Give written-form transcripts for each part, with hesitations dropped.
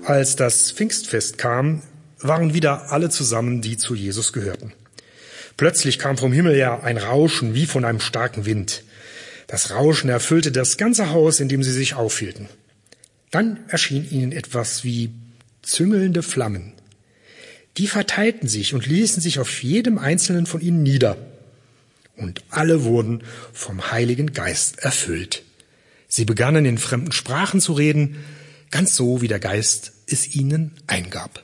als das Pfingstfest kam, waren wieder alle zusammen, die zu Jesus gehörten. Plötzlich kam vom Himmel her ein Rauschen wie von einem starken Wind. Das Rauschen erfüllte das ganze Haus, in dem sie sich aufhielten. Dann erschien ihnen etwas wie züngelnde Flammen. Die verteilten sich und ließen sich auf jedem einzelnen von ihnen nieder. Und alle wurden vom Heiligen Geist erfüllt. Sie begannen in fremden Sprachen zu reden, ganz so, wie der Geist es ihnen eingab.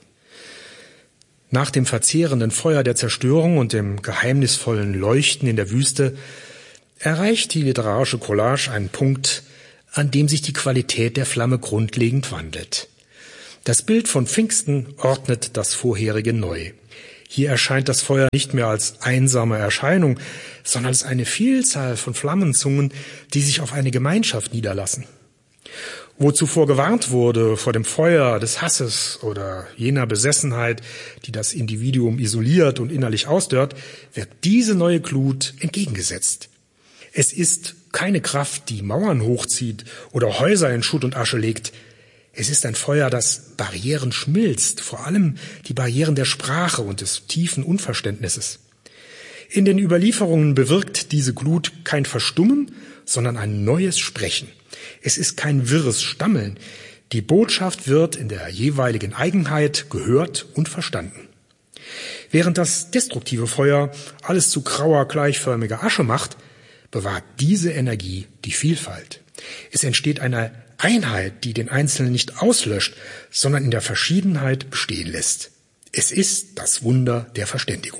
Nach dem verzehrenden Feuer der Zerstörung und dem geheimnisvollen Leuchten in der Wüste erreicht die literarische Collage einen Punkt, an dem sich die Qualität der Flamme grundlegend wandelt. Das Bild von Pfingsten ordnet das vorherige neu. Hier erscheint das Feuer nicht mehr als einsame Erscheinung, sondern als eine Vielzahl von Flammenzungen, die sich auf eine Gemeinschaft niederlassen. Wo zuvor gewarnt wurde vor dem Feuer des Hasses oder jener Besessenheit, die das Individuum isoliert und innerlich ausdörrt, wird diese neue Glut entgegengesetzt. Es ist keine Kraft, die Mauern hochzieht oder Häuser in Schutt und Asche legt. Es ist ein Feuer, das Barrieren schmilzt, vor allem die Barrieren der Sprache und des tiefen Unverständnisses. In den Überlieferungen bewirkt diese Glut kein Verstummen, sondern ein neues Sprechen. Es ist kein wirres Stammeln. Die Botschaft wird in der jeweiligen Eigenheit gehört und verstanden. Während das destruktive Feuer alles zu grauer, gleichförmiger Asche macht, bewahrt diese Energie die Vielfalt. Es entsteht eine Einheit, die den Einzelnen nicht auslöscht, sondern in der Verschiedenheit bestehen lässt. Es ist das Wunder der Verständigung.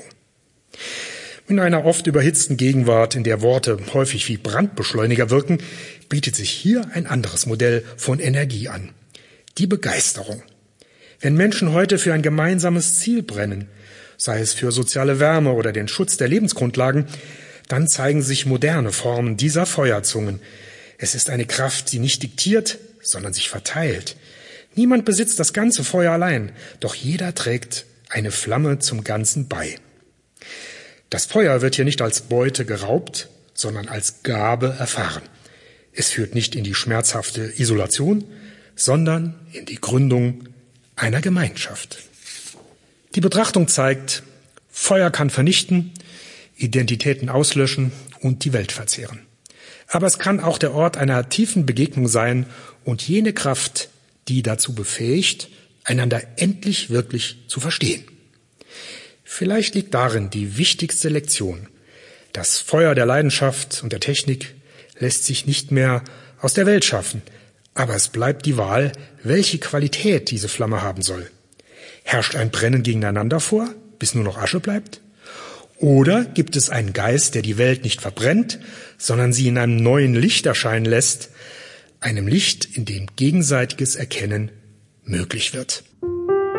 In einer oft überhitzten Gegenwart, in der Worte häufig wie Brandbeschleuniger wirken, bietet sich hier ein anderes Modell von Energie an. Die Begeisterung. Wenn Menschen heute für ein gemeinsames Ziel brennen, sei es für soziale Wärme oder den Schutz der Lebensgrundlagen, dann zeigen sich moderne Formen dieser Feuerzungen. Es ist eine Kraft, die nicht diktiert, sondern sich verteilt. Niemand besitzt das ganze Feuer allein, doch jeder trägt eine Flamme zum Ganzen bei. Das Feuer wird hier nicht als Beute geraubt, sondern als Gabe erfahren. Es führt nicht in die schmerzhafte Isolation, sondern in die Gründung einer Gemeinschaft. Die Betrachtung zeigt, Feuer kann vernichten, Identitäten auslöschen und die Welt verzehren. Aber es kann auch der Ort einer tiefen Begegnung sein und jene Kraft, die dazu befähigt, einander endlich wirklich zu verstehen. Vielleicht liegt darin die wichtigste Lektion. Das Feuer der Leidenschaft und der Technik lässt sich nicht mehr aus der Welt schaffen, aber es bleibt die Wahl, welche Qualität diese Flamme haben soll. Herrscht ein Brennen gegeneinander vor, bis nur noch Asche bleibt? Oder gibt es einen Geist, der die Welt nicht verbrennt, sondern sie in einem neuen Licht erscheinen lässt, einem Licht, in dem gegenseitiges Erkennen möglich wird?